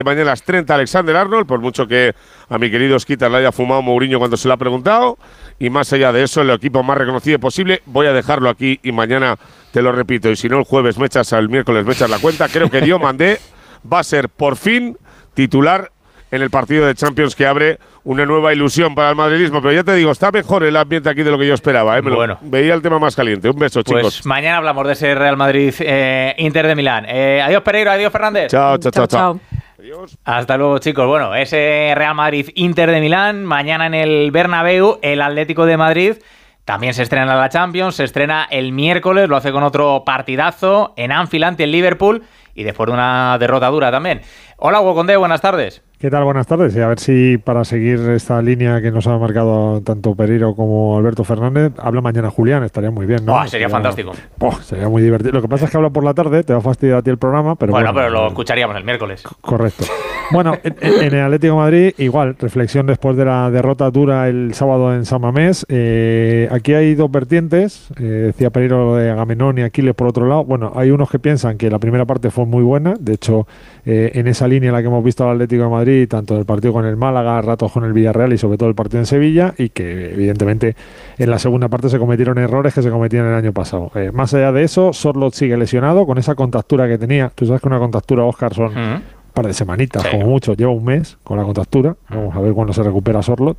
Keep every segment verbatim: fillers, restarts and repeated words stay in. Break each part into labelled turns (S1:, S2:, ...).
S1: Mañana es treinta Alexander-Arnold, por mucho que a mi querido Esquita le haya fumado Mourinho cuando se lo ha preguntado. Y más allá de eso, el equipo más reconocido posible. Voy a dejarlo aquí y mañana te lo repito. Y si no, el jueves me echas, el miércoles me echas la cuenta. Creo que Diomandé va a ser por fin titular en el partido de Champions que abre una nueva ilusión para el madridismo. Pero ya te digo, está mejor el ambiente aquí de lo que yo esperaba. ¿eh? Me
S2: bueno.
S1: lo, veía el tema más caliente. Un beso,
S2: pues
S1: chicos.
S2: Pues mañana hablamos de ese Real Madrid eh, Inter de Milán. Eh, adiós Pereiro, adiós Fernández.
S1: Chao, chao, chao. chao.
S2: Adiós. Hasta luego, chicos. Bueno, ese Real Madrid Inter de Milán. Mañana en el Bernabéu, el Atlético de Madrid también se estrena la Champions. Se estrena el miércoles, lo hace con otro partidazo en Anfield ante el Liverpool y después de una derrota dura también. Hola, Hugo Condé, buenas tardes.
S3: ¿Qué tal? Buenas tardes. Y a ver si para seguir esta línea que nos ha marcado tanto Pereiro como Alberto Fernández, habla mañana Julián, estaría muy bien, ¿no?
S2: Oh, sería, sería fantástico.
S3: Oh, sería muy divertido. Lo que pasa es que habla por la tarde, te va a fastidiar a ti el programa, pero
S2: bueno. Bueno, pero lo
S3: eh,
S2: escucharíamos el miércoles.
S3: Correcto. Bueno, en, en el Atlético de Madrid, igual, reflexión después de la derrota dura el sábado en San Mamés. Eh, aquí hay dos vertientes, eh, decía Pereiro lo de Agamenón y Aquiles por otro lado. Bueno, hay unos que piensan que la primera parte fue muy buena, de hecho, eh, en esa línea en la que hemos visto al Atlético de Madrid, tanto el partido con el Málaga, ratos con el Villarreal y sobre todo el partido en Sevilla, y que evidentemente en la segunda parte se cometieron errores que se cometían el año pasado. Eh, más allá de eso, Sorloth sigue lesionado con esa contractura que tenía. Tú sabes que una contractura, Óscar, son uh-huh. un par de semanitas, sí. como mucho, lleva un mes con la contractura. Vamos a ver cuándo se recupera Sorloth.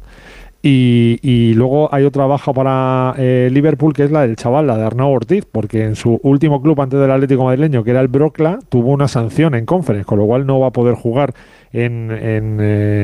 S3: Y, y luego hay otra baja para eh, Liverpool, que es la del chaval, la de Arnau Ortiz, porque en su último club antes del Atlético madrileño, que era el Brocla, tuvo una sanción en Conference, con lo cual no va a poder jugar en, en,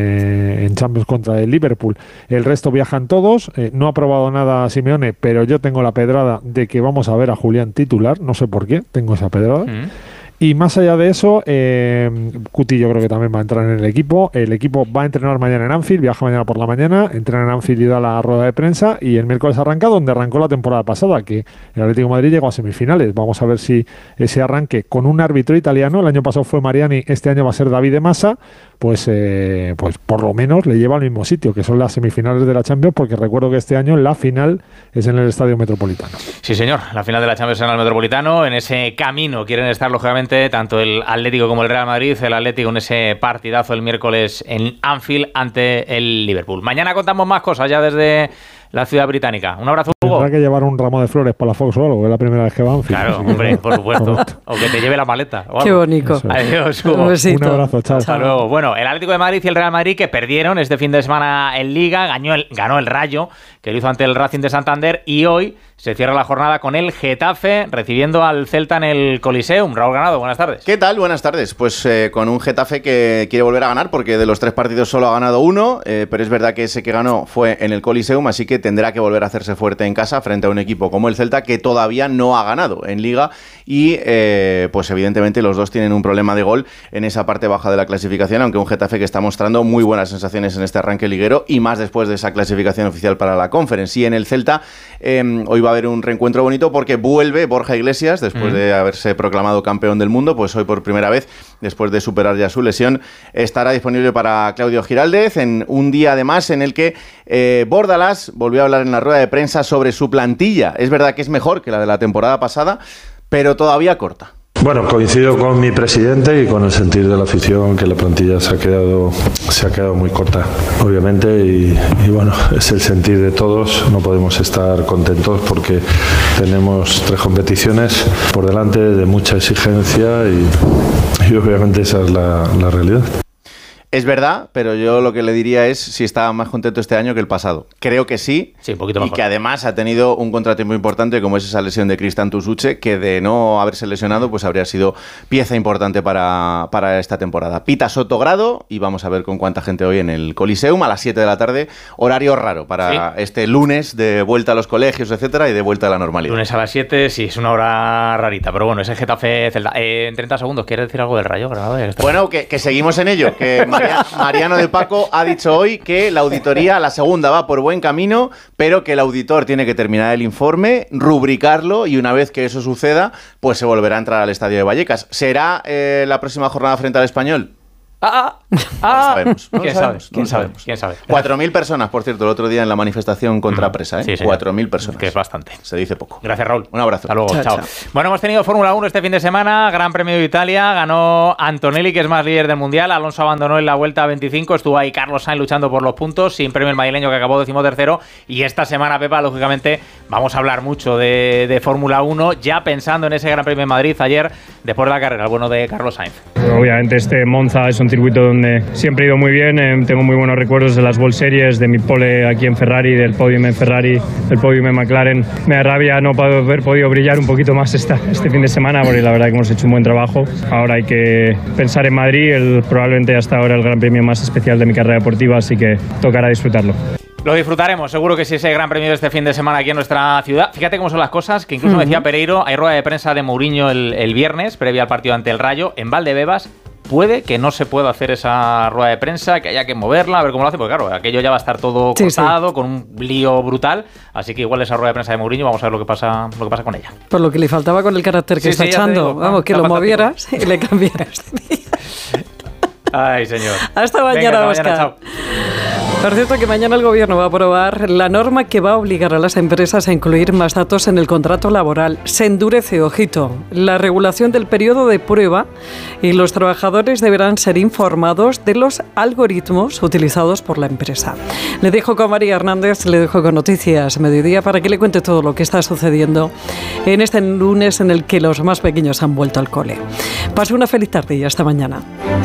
S3: eh, en Champions contra el Liverpool. El resto viajan todos, eh, no ha probado nada Simeone, pero yo tengo la pedrada de que vamos a ver a Julián titular, no sé por qué, tengo esa pedrada. Mm. Y más allá de eso, eh, Cuti yo creo que también va a entrar en el equipo. El equipo va a entrenar mañana en Anfield, viaja mañana por la mañana, entrena en Anfield y da la rueda de prensa. Y el miércoles arranca donde arrancó la temporada pasada, que el Atlético de Madrid llegó a semifinales. Vamos a ver si ese arranque con un árbitro italiano, el año pasado fue Mariani, este año va a ser David de Massa, pues, eh, pues por lo menos le lleva al mismo sitio, que son las semifinales de la Champions, porque recuerdo que este año la final es en el Estadio Metropolitano.
S2: Sí, señor, la final de la Champions en el Metropolitano. En ese camino quieren estar, lógicamente, tanto el Atlético como el Real Madrid. El Atlético en ese partidazo el miércoles en Anfield ante el Liverpool. Mañana contamos más cosas ya desde la ciudad británica. Un abrazo, Hugo.
S3: Tendrá que llevar un ramo de flores para la Fox o algo, que es la primera vez que va a Anfield.
S2: Claro, hombre, por supuesto. O que te lleve la maleta.
S4: Qué bonito.
S2: Adiós, Hugo.
S4: Un besito.
S3: Un abrazo, chao.
S2: Hasta luego. Bueno, el Atlético de Madrid y el Real Madrid, que perdieron este fin de semana en Liga, ganó el, ganó el Rayo, que lo hizo ante el Racing de Santander, y hoy se cierra la jornada con el Getafe recibiendo al Celta en el Coliseum. Raúl Ganado, buenas tardes.
S5: ¿Qué tal? Buenas tardes. Pues eh, con un Getafe que quiere volver a ganar, porque de los tres partidos solo ha ganado uno, eh, pero es verdad que ese que ganó fue en el Coliseum, así que tendrá que volver a hacerse fuerte en casa frente a un equipo como el Celta, que todavía no ha ganado en Liga, y eh, pues evidentemente los dos tienen un problema de gol en esa parte baja de la clasificación, aunque un Getafe que está mostrando muy buenas sensaciones en este arranque liguero, y más después de esa clasificación oficial para la Conference. Y en el Celta eh, hoy va a haber un reencuentro bonito, porque vuelve Borja Iglesias después mm. de haberse proclamado campeón del mundo. Pues hoy por primera vez, después de superar ya su lesión, estará disponible para Claudio Giraldez en un día además en el que eh, Bordalás volvió a hablar en la rueda de prensa sobre su plantilla. Es verdad que es mejor que la de la temporada pasada, pero todavía corta.
S6: Bueno, coincido con mi presidente y con el sentir de la afición, que la plantilla se ha quedado, se ha quedado muy corta, obviamente, y, y bueno, es el sentir de todos. No podemos estar contentos porque tenemos tres competiciones por delante de mucha exigencia y, y obviamente esa es la, la realidad.
S5: Es verdad, pero yo lo que le diría es si estaba más contento este año que el pasado. Creo que sí,
S2: sí, un poquito mejor.
S5: Y que además ha tenido un contratiempo importante, como es esa lesión de Cristian Tusuche, que de no haberse lesionado pues habría sido pieza importante para, para esta temporada. Pita Sotogrado, y vamos a ver con cuánta gente hoy en el Coliseum a las siete de la tarde, horario raro para ¿sí? este lunes de vuelta a los colegios, etcétera, y de vuelta a la normalidad.
S2: Lunes a las siete, sí, es una hora rarita, pero bueno, ese Getafe Celta. Eh, en treinta segundos, ¿quieres decir algo del Rayo? Que
S5: bueno, que, que seguimos en ello, que Mariano de Paco ha dicho hoy que la auditoría, la segunda, va por buen camino, pero que el auditor tiene que terminar el informe, rubricarlo, y una vez que eso suceda, pues se volverá a entrar al estadio de Vallecas. ¿Será eh, la próxima jornada frente al Español?
S2: Ah, ah,
S5: No lo sabemos. No
S2: ¿Quién
S5: lo
S2: sabe?
S5: sabemos,
S2: ¿Quién
S5: no lo
S2: sabe?
S5: sabemos.
S2: ¿Quién sabe?
S5: cuatro mil personas, por cierto, el otro día en la manifestación contra Presa, ¿eh?
S2: Sí, señor.
S5: cuatro mil personas.
S2: Que es bastante.
S5: Se dice poco.
S2: Gracias, Raúl.
S5: Un abrazo.
S2: Hasta luego.
S4: Chao,
S2: Chao.
S4: chao.
S2: Bueno, hemos tenido Fórmula uno este fin de semana, Gran Premio de Italia, ganó Antonelli, que es más líder del Mundial, Alonso abandonó en la vuelta veinticinco, estuvo ahí Carlos Sainz luchando por los puntos, sin premio el madrileño que acabó decimotercero, y esta semana, Pepa, lógicamente, vamos a hablar mucho de, de Fórmula uno, ya pensando en ese Gran Premio de Madrid ayer, después de la carrera, el bueno de Carlos Sainz.
S7: Obviamente este Monza es un circuito donde siempre he ido muy bien, eh, tengo muy buenos recuerdos de las World Series, de mi pole aquí en Ferrari, del podium en Ferrari, del podium en McLaren. Me da rabia no haber podido brillar un poquito más esta, este fin de semana, porque la verdad que hemos hecho un buen trabajo. Ahora hay que pensar en Madrid, el, probablemente hasta ahora el gran premio más especial de mi carrera deportiva, así que tocará disfrutarlo.
S2: Lo disfrutaremos, seguro que sí, ese Gran Premio de este fin de semana aquí en nuestra ciudad. Fíjate cómo son las cosas, que incluso uh-huh. me decía Pereiro, hay rueda de prensa de Mourinho el, el viernes, previa al partido ante el Rayo, en Valdebebas. Puede que no se pueda hacer esa rueda de prensa, que haya que moverla, a ver cómo lo hace, porque claro, aquello ya va a estar todo
S4: sí,
S2: cortado,
S4: sí.
S2: con un lío brutal, así que igual esa rueda de prensa de Mourinho, vamos a ver lo que pasa, lo que pasa con ella.
S4: Por lo que le faltaba con el carácter que
S2: sí,
S4: está
S2: sí,
S4: echando,
S2: digo,
S4: vamos, que lo movieras y le cambiaras.
S2: Ay, señor.
S4: Hasta mañana,
S2: Venga, hasta
S4: Óscar.
S2: mañana, chao.
S4: Por cierto, que mañana el Gobierno va a aprobar la norma que va a obligar a las empresas a incluir más datos en el contrato laboral. Se endurece, ojito, la regulación del periodo de prueba y los trabajadores deberán ser informados de los algoritmos utilizados por la empresa. Le dejo con María Hernández, le dejo con Noticias Mediodía para que le cuente todo lo que está sucediendo en este lunes en el que los más pequeños han vuelto al cole. Pase una feliz tarde y hasta mañana.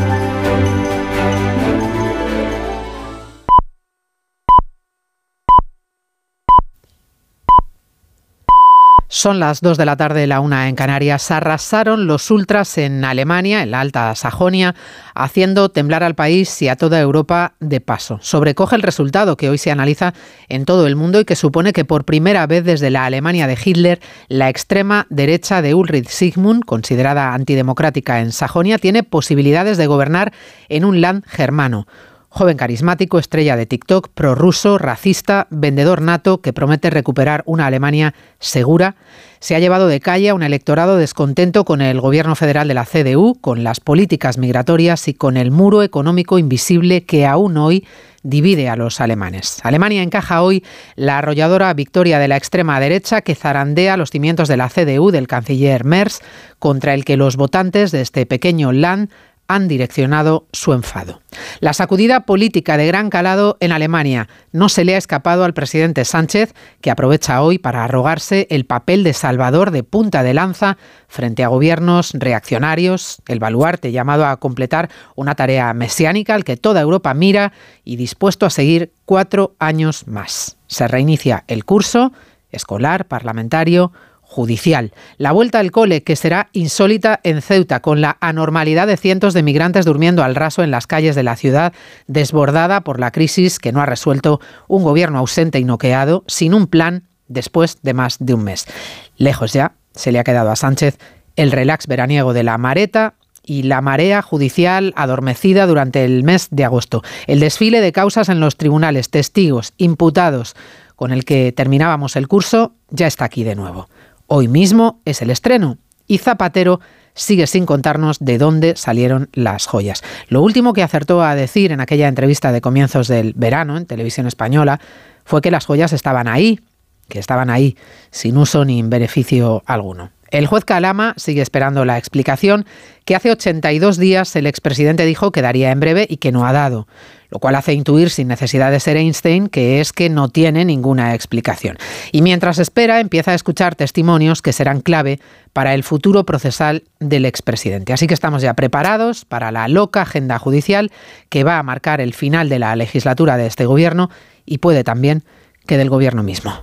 S8: Son las dos de la tarde, la una en Canarias. Arrasaron los ultras en Alemania, en la Alta Sajonia, haciendo temblar al país y a toda Europa de paso. Sobrecoge el resultado que hoy se analiza en todo el mundo y que supone que por primera vez desde la Alemania de Hitler, la extrema derecha de Ulrich Sigmund, considerada antidemocrática en Sajonia, tiene posibilidades de gobernar en un land germano. Joven carismático, estrella de TikTok, prorruso, racista, vendedor nato que promete recuperar una Alemania segura, se ha llevado de calle a un electorado descontento con el gobierno federal de la C D U, con las políticas migratorias y con el muro económico invisible que aún hoy divide a los alemanes. Alemania encaja hoy la arrolladora victoria de la extrema derecha que zarandea los cimientos de la C D U del canciller Merz, contra el que los votantes de este pequeño land han direccionado su enfado. La sacudida política de gran calado en Alemania no se le ha escapado al presidente Sánchez, que aprovecha hoy para arrogarse el papel de salvador de punta de lanza frente a gobiernos reaccionarios, el baluarte llamado a completar una tarea mesiánica al que toda Europa mira y dispuesto a seguir cuatro años más. Se reinicia el curso escolar, parlamentario, judicial. La vuelta al cole, que será insólita en Ceuta, con la anormalidad de cientos de migrantes durmiendo al raso en las calles de la ciudad, desbordada por la crisis que no ha resuelto un gobierno ausente y noqueado, sin un plan después de más de un mes. Lejos ya se le ha quedado a Sánchez el relax veraniego de la Mareta y la marea judicial adormecida durante el mes de agosto. El desfile de causas en los tribunales, testigos, imputados, con el que terminábamos el curso, ya está aquí de nuevo. Hoy mismo es el estreno y Zapatero sigue sin contarnos de dónde salieron las joyas. Lo último que acertó a decir en aquella entrevista de comienzos del verano en Televisión Española fue que las joyas estaban ahí, que estaban ahí, sin uso ni beneficio alguno. El juez Calama sigue esperando la explicación que hace ochenta y dos días el expresidente dijo que daría en breve y que no ha dado, lo cual hace intuir, sin necesidad de ser Einstein, que es que no tiene ninguna explicación. Y mientras espera, empieza a escuchar testimonios que serán clave para el futuro procesal del expresidente. Así que estamos ya preparados para la loca agenda judicial que va a marcar el final de la legislatura de este gobierno y puede también que del gobierno mismo.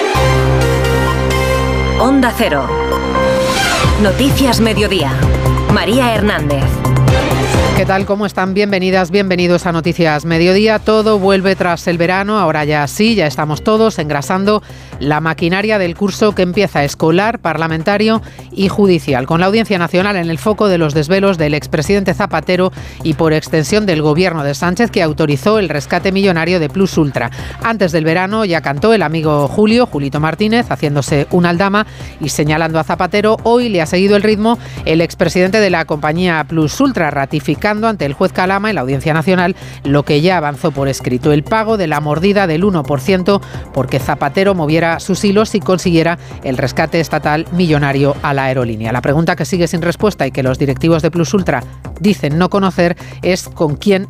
S9: Onda Cero. Noticias Mediodía. María Hernández.
S8: ¿Qué tal? ¿Cómo están? Bienvenidas, bienvenidos a Noticias Mediodía. Todo vuelve tras el verano, ahora ya sí, ya estamos todos engrasando la maquinaria del curso que empieza escolar, parlamentario y judicial, con la Audiencia Nacional en el foco de los desvelos del expresidente Zapatero y por extensión del gobierno de Sánchez, que autorizó el rescate millonario de Plus Ultra. Antes del verano ya cantó el amigo Julio, Julito Martínez, haciéndose una aldama y señalando a Zapatero. Hoy le ha seguido el ritmo el expresidente de la compañía Plus Ultra, ratificando explicando ante el juez Calama en la Audiencia Nacional lo que ya avanzó por escrito: el pago de la mordida del uno por ciento porque Zapatero moviera sus hilos y consiguiera el rescate estatal millonario a la aerolínea. La pregunta que sigue sin respuesta y que los directivos de Plus Ultra dicen no conocer es con quién